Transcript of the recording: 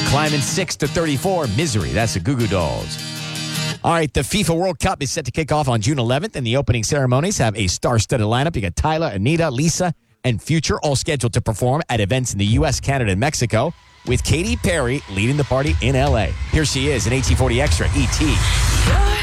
Climbing 6 to 34, Misery. That's the Goo Goo Dolls. All right, the FIFA World Cup is set to kick off on June 11th, and the opening ceremonies have a star-studded lineup. You got Tyler, Anita, Lisa, and Future all scheduled to perform at events in the U.S., Canada, and Mexico, with Katy Perry leading the party in L.A. Here she is in 1840 Extra, E.T.